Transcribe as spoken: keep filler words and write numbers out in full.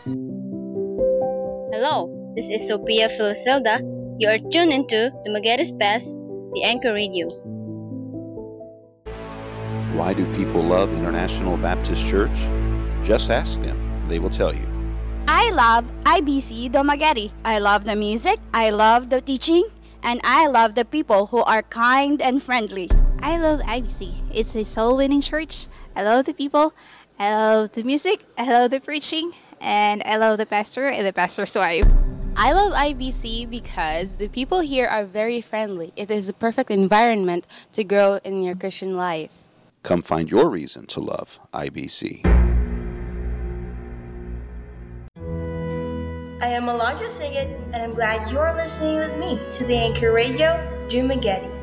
Hello, this is Sophia Philiselda. You are tuned into Dumaguete's Best, the Anchor Radio. Why do people love International Baptist Church? Just ask them, they will tell you. I love I B C Dumaguete. I love the music, I love the teaching, and I love the people who are kind and friendly. I love I B C. It's a soul-winning church. I love the people, I love the music, I love the preaching, and I love the pastor and the pastor's wife. I love I B C because the people here are very friendly. It is a perfect environment to grow in your Christian life. Come find your reason to love I B C. I am Alondra Sigit, and I'm glad you're listening with me to the Anchor Radio, Dumaguete.